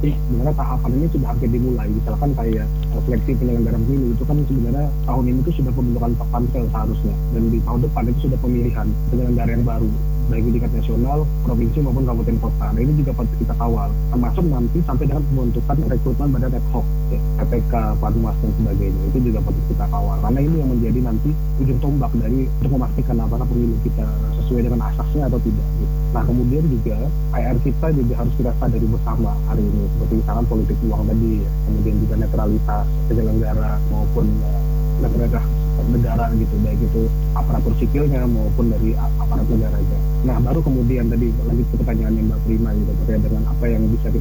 Sebenarnya tahapan ini sudah hampir dimulai, misalkan kayak seleksi penyelenggara pemilu itu kan sebenarnya tahun ini itu sudah pembentukan pansel seharusnya, dan di tahun depan itu sudah pemilihan penyelenggara yang baru, baik di tingkat nasional, provinsi maupun kabupaten kota. Nah ini juga patut kita kawal, termasuk nanti sampai dengan pembentukan rekrutmen badan ad hoc, ya, PPK, Panwas dan sebagainya. Itu juga patut kita kawal, karena ini yang menjadi nanti ujung tombak dari untuk memastikan apakah pemilu kita sesuai dengan asasnya atau tidak. Gitu. Nah kemudian juga PR kita juga harus kita sadari bersama hari ini, seperti misalkan politik uang tadi, ya. Kemudian juga netralitas penyelenggara maupun netralitas negara gitu, baik itu aparatur sipilnya maupun dari aparat negaranya. Nah baru kemudian tadi lanjut ke pertanyaan yang Mbak Prima gitu, terkait dengan apa yang bisa kita